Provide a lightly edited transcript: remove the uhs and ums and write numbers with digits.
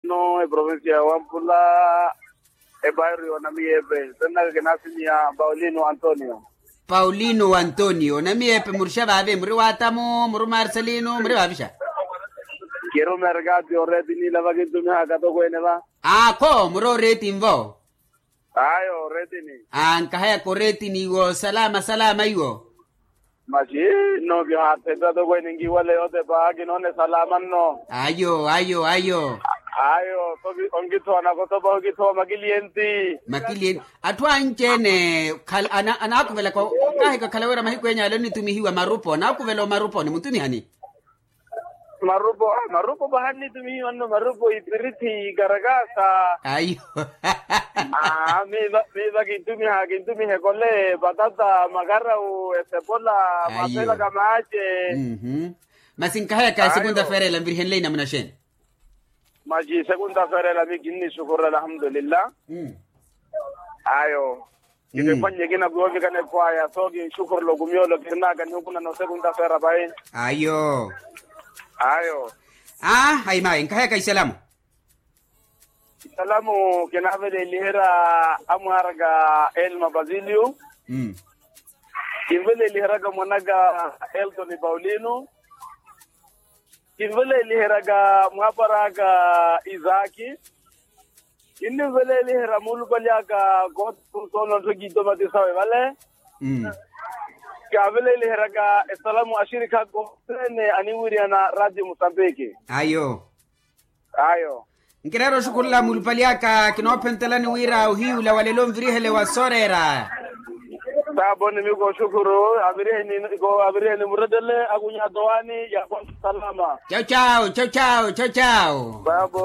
no e provincia Wampula e barrio na miebe tena que nasimia Paulino Antonio na miebe murshaba ave muri watamo muri Marcelino muri babisha quiero mercado retini la vagintu mi hakato kwene ba ko muro retinvo ayo retini nkahaya ko retini wo salama iwo maji no bi hate to kwene ngi wale ote ba ginone salama no ayo so ongito na ko to ba ongito makilienti atwa nchene ana akuvela ko kahe ka kalawera mahikwenya leni tumihiwa marupo na akuvela marupo ni mutumi hani marupo bahani tumi onno marupo itiriti garagasa ayo me gintu mi hekole batata magarau estepola masela kamache masinkahaya ka segunda feria la virgen leina mnashen maji segunda feria la bigini shukuru alhamdulillah ayo ite panye gina govi kana kwa ya sogi shukuru lo gumyo lo kirna kan hukuna no segunda feria bai ayo haima nkahaya ka salamu kenavele lihera amwarga Elma Basilio kivele lihera mwanaga Elton Paulino kivele lihera mwaparaga Izaki kivele lihera mulubaliaga Godson Rogito Matisawe vale kavele lihera salamu ashirika gotrene aniwiriana Radio Mozambique ayo Nkirero shukurla mulpaliaka kinopentelani wira uhiula walelo mvirihele wa sorera. Saboni miko shukuru abiriheni muradele akunya doani ya salama. Ciao. Babo.